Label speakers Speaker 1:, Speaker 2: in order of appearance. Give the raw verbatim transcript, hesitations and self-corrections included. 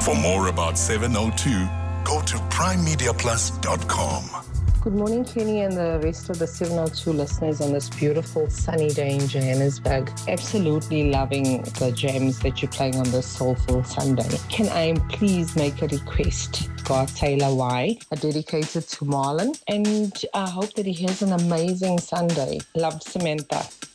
Speaker 1: For more about seven oh two, go to prime media plus dot com.
Speaker 2: Good morning, Kenny, and the rest of the seven oh two listeners on this beautiful sunny day in Johannesburg. Absolutely loving the jams that you're playing on this soulful Sunday. Can I please make a request? God Taylor Y, I dedicated to Marlon, and I hope that he has an amazing Sunday. Love, Samantha.